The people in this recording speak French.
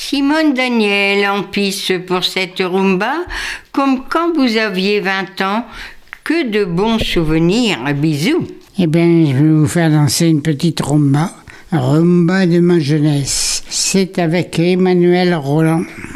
Simone Daniel en piste pour cette rumba, comme quand vous aviez 20 ans. Que de bons souvenirs. Bisous. Eh bien, je vais vous faire danser une petite rumba de ma jeunesse. C'est avec Emmanuel Roland.